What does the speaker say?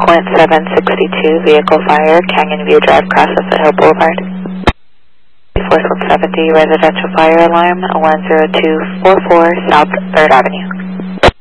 3.762 vehicle fire, Canyon View Drive, cross of Foothill Boulevard. 470 residential fire alarm, 10244 South 3rd Avenue.